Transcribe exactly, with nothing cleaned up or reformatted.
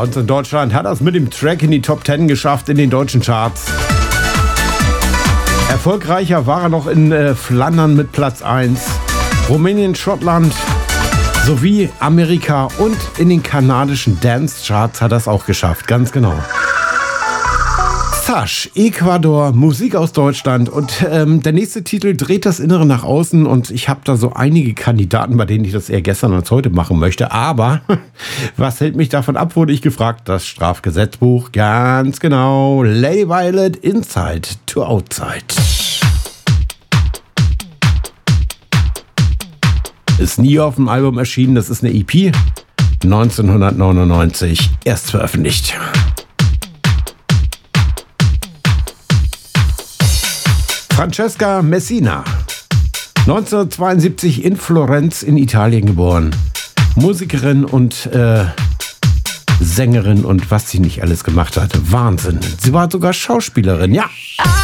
Bei uns in Deutschland hat er es mit dem Track in die Top Ten geschafft in den deutschen Charts. Erfolgreicher war er noch in äh, Flandern mit Platz eins, Rumänien, Schottland sowie Amerika und in den kanadischen Dance-Charts hat er es auch geschafft, ganz genau. Sash, Ecuador, Musik aus Deutschland und ähm, der nächste Titel dreht das Innere nach außen und ich habe da so einige Kandidaten, bei denen ich das eher gestern als heute machen möchte, aber was hält mich davon ab, wurde ich gefragt, das Strafgesetzbuch, ganz genau, Lady Violet, Inside to Outside. Ist nie auf dem Album erschienen, das ist eine E P, neunzehnhundertneunundneunzig erst veröffentlicht. Francesca Messina, neunzehnhundertzweiundsiebzig in Florenz in Italien geboren. Musikerin und äh, Sängerin und was sie nicht alles gemacht hat. Wahnsinn. Sie war sogar Schauspielerin, ja.